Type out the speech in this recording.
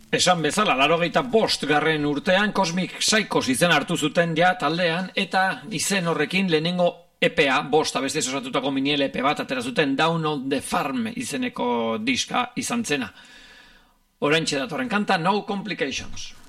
Esan bezala, 85. urtean Cosmic Psychos izen hartu zuten ja taldean, eta izen horrekin lehenengo EPA, abestez osatutako mini LP bat atera zuten Down on the Farm izeneko diska izan zena. Oraintxe datorren kanta, No Complications.